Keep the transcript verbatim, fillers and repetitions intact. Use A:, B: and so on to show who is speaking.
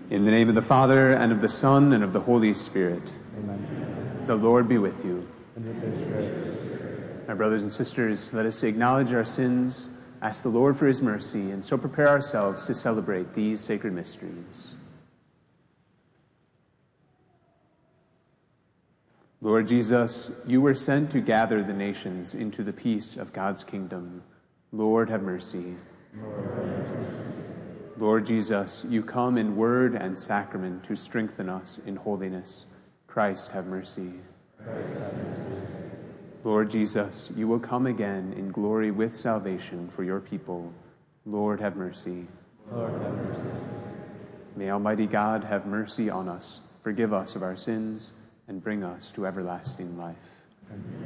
A: In the name of the Father, and of the Son, and of the Holy Spirit.
B: Amen.
A: The Lord be with you.
B: And with thy spirit.
A: My brothers and sisters, let us acknowledge our sins, ask the Lord for his mercy, and so prepare ourselves to celebrate these sacred mysteries. Lord Jesus, you were sent to gather the nations into the peace of God's kingdom. Lord, have mercy.
B: Lord, have mercy.
A: Lord Jesus, you come in word and sacrament to strengthen us in holiness. Christ, have mercy.
B: Christ, have mercy.
A: Lord Jesus, you will come again in glory with salvation for your people. Lord, have mercy.
B: Lord, have mercy.
A: May Almighty God have mercy on us, forgive us of our sins, and bring us to everlasting life.
B: Amen.